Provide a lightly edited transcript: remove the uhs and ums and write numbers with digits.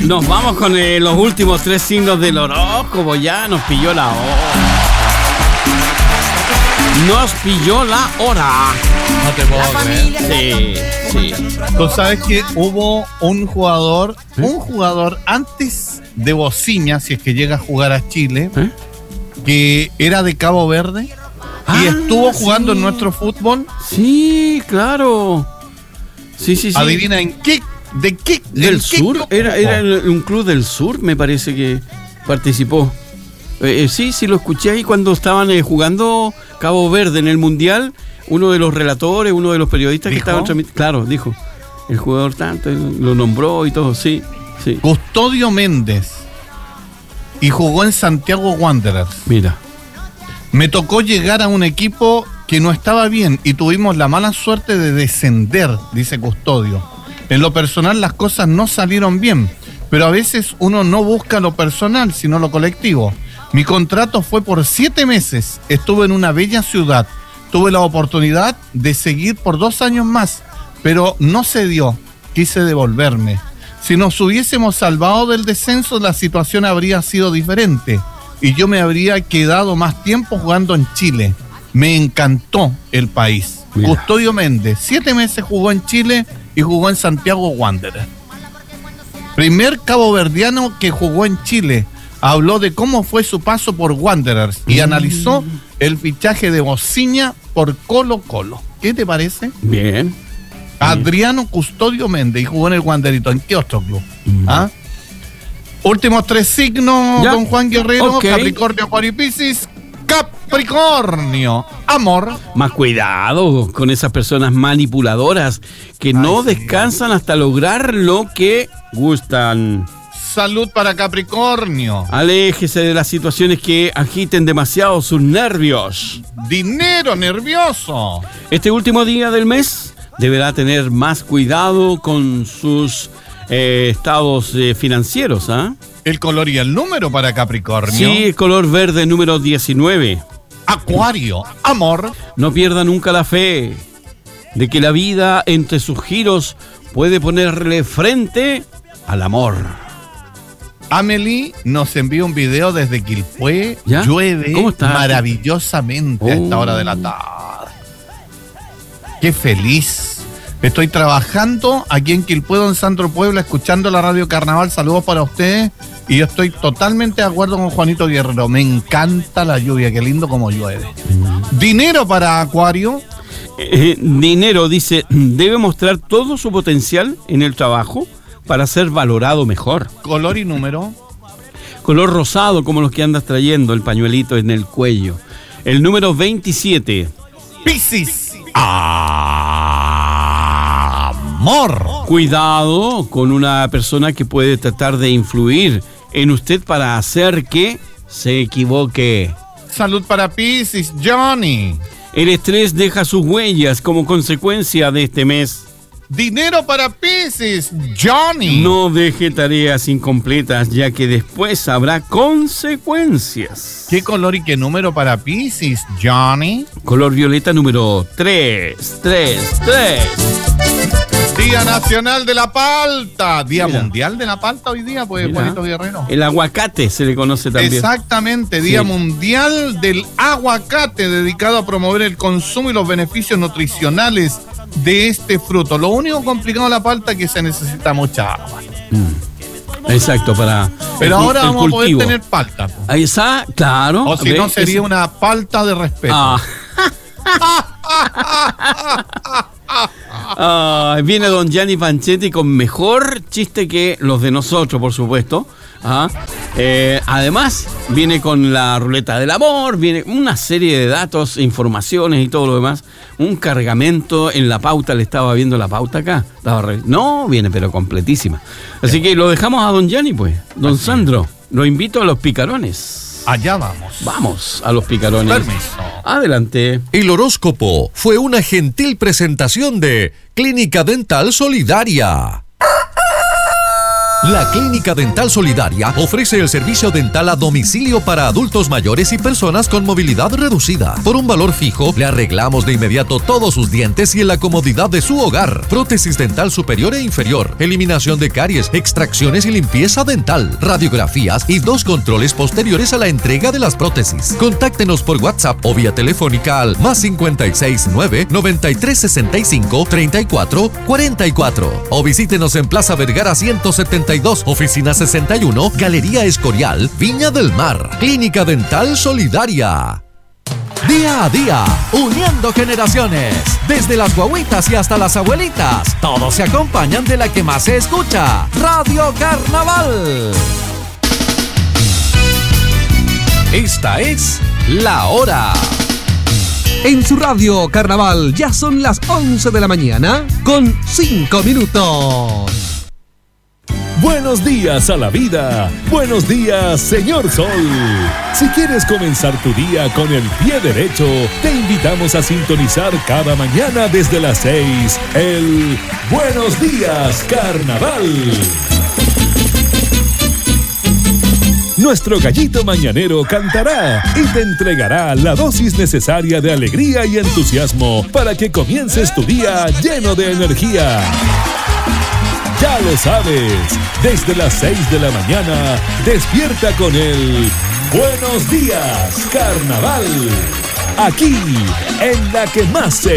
Nos vamos con los últimos 3 signos del horóscopo. Ya nos pilló la hora. Nos pilló la hora. No te puedo creer. Sí. Tú sabes que hubo un jugador antes de Bociña, si es que llega a jugar a Chile, que era de Cabo Verde y estuvo jugando en nuestro fútbol. Sí, claro. Sí. Adivina en qué. ¿De qué? Del sur. Era un club del sur, me parece que participó. Sí, lo escuché ahí cuando estaban jugando Cabo Verde en el Mundial. Uno de los relatores, uno de los periodistas que estaban transmitiendo. Claro, dijo. El jugador tanto, lo nombró y todo, sí. Custodio Méndez. Y jugó en Santiago Wanderers. Mira. Me tocó llegar a un equipo que no estaba bien y tuvimos la mala suerte de descender, dice Custodio. En lo personal las cosas no salieron bien, pero a veces uno no busca lo personal, sino lo colectivo. Mi contrato fue por 7 meses, estuve en una bella ciudad, tuve la oportunidad de seguir por 2 años más, pero no se dio, quise devolverme. Si nos hubiésemos salvado del descenso, la situación habría sido diferente y yo me habría quedado más tiempo jugando en Chile. Me encantó el país. Mira. Custodio Méndez, 7 meses jugó en Chile y jugó en Santiago Wanderers. Primer caboverdiano que jugó en Chile. Habló de cómo fue su paso por Wanderers y analizó el fichaje de Bociña por Colo-Colo. ¿Qué te parece? Bien. Adriano Custodio Méndez y jugó en el Wanderito. ¿En qué otro club? Últimos 3 signos, don Juan Guerrero. Okay. Capricornio, Acuario y Piscis. Capricornio, amor. Más cuidado con esas personas manipuladoras que no descansan hasta lograr lo que gustan. Salud para Capricornio. Aléjese de las situaciones que agiten demasiado sus nervios. Dinero nervioso. Este último día del mes deberá tener más cuidado con sus estados financieros, El color y el número para Capricornio. Sí, el color verde número 19. Acuario, amor. No pierda nunca la fe de que la vida entre sus giros puede ponerle frente al amor. Amelie nos envía un video desde Quilpué. ¿Ya? Llueve ¿Cómo está? Maravillosamente a esta hora de la tarde. Qué feliz. Estoy trabajando aquí en Quilpué, don Sandro Puebla, escuchando la Radio Carnaval. Saludos para ustedes. Y yo estoy totalmente de acuerdo con Juanito Guerrero. Me encanta la lluvia, qué lindo como llueve. Dinero para Acuario. Dinero, dice, debe mostrar todo su potencial en el trabajo para ser valorado mejor. Color y número. Color rosado, como los que andas trayendo, el pañuelito en el cuello. El número 27. Piscis. Amor. Cuidado con una persona que puede tratar de influir en usted para hacer que se equivoque. Salud para Piscis, Johnny. El estrés deja sus huellas como consecuencia de este mes. Dinero para Piscis, Johnny. No deje tareas incompletas, ya que después habrá consecuencias. ¿Qué color y qué número para Piscis, Johnny? Color violeta número 3. Día Nacional de la Palta. Día Mundial de la Palta hoy día, pues, Juanito Guerrero. El aguacate se le conoce también. Exactamente, Día Mundial del Aguacate, dedicado a promover el consumo y los beneficios nutricionales de este fruto. Lo único complicado de la palta es que se necesita mucha agua. Exacto, para pero ahora vamos a poder tener palta. Ahí está, claro. O si no, sería una palta de respeto. Viene don Gianni Panchetti con mejor chiste que los de nosotros, por supuesto. Además, viene con la ruleta del amor, viene una serie de datos, informaciones y todo lo demás. Un cargamento en la pauta, le estaba viendo la pauta acá. No, viene pero completísima. Así que lo dejamos a don Gianni, pues. Don Sandro, lo invito a los picarones. Allá vamos. Vamos a los picarones. Permiso. Adelante. El horóscopo fue una gentil presentación de Clínica Dental Solidaria. La Clínica Dental Solidaria ofrece el servicio dental a domicilio para adultos mayores y personas con movilidad reducida. Por un valor fijo, le arreglamos de inmediato todos sus dientes y en la comodidad de su hogar. Prótesis dental superior e inferior, eliminación de caries, extracciones y limpieza dental, radiografías y 2 controles posteriores a la entrega de las prótesis. Contáctenos por WhatsApp o vía telefónica al +56 9 93 65 34 44 o visítenos en Plaza Vergara 172, Oficina 61, Galería Escorial, Viña del Mar. Clínica Dental Solidaria. Día a día, uniendo generaciones. Desde las guaguitas y hasta las abuelitas, todos se acompañan de la que más se escucha, Radio Carnaval. Esta es La Hora. En su Radio Carnaval ya son las 11 de la mañana con 5 minutos. Buenos días a la vida. Buenos días, señor Sol. Si quieres comenzar tu día con el pie derecho, te invitamos a sintonizar cada mañana desde las 6 el Buenos Días Carnaval. Nuestro gallito mañanero cantará y te entregará la dosis necesaria de alegría y entusiasmo para que comiences tu día lleno de energía. Ya lo sabes, desde las 6 de la mañana, despierta con el Buenos Días Carnaval. Aquí, en la que más se